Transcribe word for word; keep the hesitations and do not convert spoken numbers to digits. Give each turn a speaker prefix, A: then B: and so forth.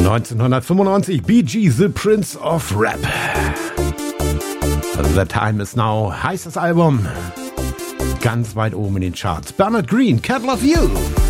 A: neunzehnhundertfünfundneunzig, Bee Gees, The Prince of Rap. The Time Is Now, heißt das Album. Ganz weit oben in den Charts. Bernard Green, Can't Love You.